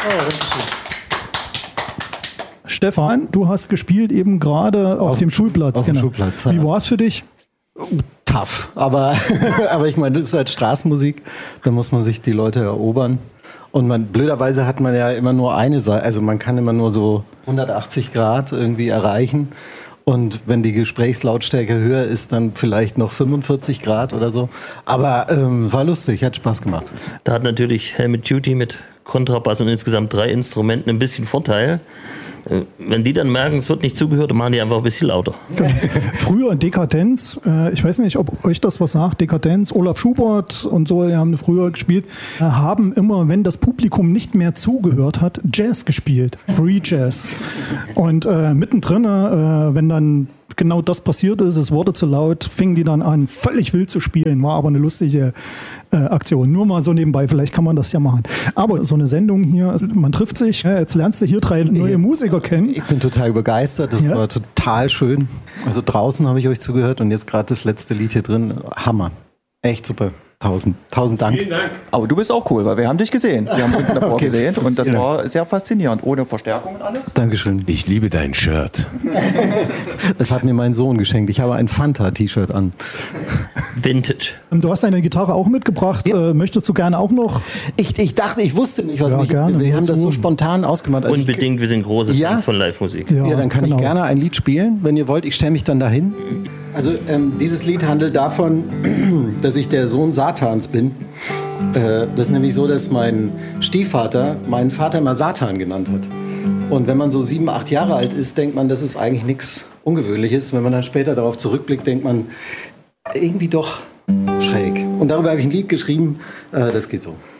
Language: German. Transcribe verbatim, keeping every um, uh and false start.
Stefan, du hast gespielt eben gerade auf, auf dem Schulplatz. Auf genau. dem Schulplatz. Wie war es für dich? Tough, aber, aber ich meine, das ist halt Straßenmusik, da muss man sich die Leute erobern. Und man, blöderweise hat man ja immer nur eine Seite, also man kann immer nur so hundertachtzig Grad irgendwie erreichen. Und wenn die Gesprächslautstärke höher ist, dann vielleicht noch fünfundvierzig Grad oder so. Aber ähm, war lustig, hat Spaß gemacht. Da hat natürlich Helmet Duty mit Kontrabass und insgesamt drei Instrumenten ein bisschen Vorteil. Wenn die dann merken, es wird nicht zugehört, dann machen die einfach ein bisschen lauter. Früher Dekadenz, äh, ich weiß nicht, ob euch das was sagt, Dekadenz, Olaf Schubert und so, die haben früher gespielt, äh, haben immer, wenn das Publikum nicht mehr zugehört hat, Jazz gespielt, Free Jazz. Und äh, mittendrin, äh, wenn dann genau das passiert ist, es wurde zu laut, fingen die dann an, völlig wild zu spielen, war aber eine lustige äh, Aktion. Nur mal so nebenbei, vielleicht kann man das ja machen. Aber so eine Sendung hier, man trifft sich, ja, jetzt lernst du hier drei neue Musiker kennen. Ich bin total begeistert, das ja. war total schön. Also draußen habe ich euch zugehört und jetzt gerade das letzte Lied hier drin, Hammer. Echt super. Tausend, tausend Dank. Vielen Dank. Aber du bist auch cool, weil wir haben dich gesehen. Wir haben uns davor Okay. gesehen und das Ja. war sehr faszinierend. Ohne Verstärkung und alles. Dankeschön. Ich liebe dein Shirt. Das hat mir mein Sohn geschenkt. Ich habe ein Fanta-T-Shirt an. Vintage. Du hast deine Gitarre auch mitgebracht. Ja. Äh, möchtest du gerne auch noch? Ich, ich dachte, ich wusste nicht, was Ja, mich... gerne. Wir haben das so Wozu? spontan ausgemacht. Also Unbedingt, ich, wir sind große Ja? Fans von Live-Musik. Ja, dann kann genau. ich gerne ein Lied spielen, wenn ihr wollt. Ich stelle mich dann dahin. Also ähm, dieses Lied handelt davon, dass ich der Sohn Satans bin. Äh, das ist nämlich so, dass mein Stiefvater meinen Vater immer Satan genannt hat. Und wenn man so sieben, acht Jahre alt ist, denkt man, das ist eigentlich nichts Ungewöhnliches. Wenn man dann später darauf zurückblickt, denkt man, irgendwie doch schräg. Und darüber habe ich ein Lied geschrieben, äh, das geht so.